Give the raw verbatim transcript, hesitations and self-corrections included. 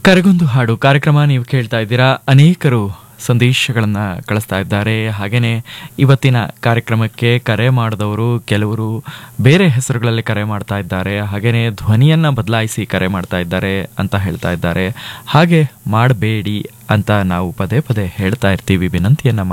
ಕರೆಗೊಂದು ಹಾಡು ಕಾರ್ಯಕ್ರಮ ನೀವು ಕೇಳ್ತಾ ಇದ್ದೀರಾ. ಅನೇಕರು ಸಂದೇಶಗಳನ್ನು ಕಳಿಸ್ತಾ ಇದ್ದಾರೆ. ಹಾಗೆಯೇ ಇವತ್ತಿನ ಕಾರ್ಯಕ್ರಮಕ್ಕೆ ಕರೆ ಮಾಡಿದವರು ಕೆಲವರು ಬೇರೆ ಹೆಸರುಗಳಲ್ಲಿ ಕರೆ ಮಾಡ್ತಾ ಇದ್ದಾರೆ. ಹಾಗೆಯೇ ಧ್ವನಿಯನ್ನು ಬದಲಾಯಿಸಿ ಕರೆ ಮಾಡ್ತಾ ಇದ್ದಾರೆ ಅಂತ ಹೇಳ್ತಾ ಇದ್ದಾರೆ. ಹಾಗೆ ಮಾಡಬೇಡಿ ಅಂತ ನಾವು ಪದೇ ಪದೇ ಹೇಳ್ತಾ ಇರ್ತೀವಿ, ವಿನಂತಿಯನ್ನು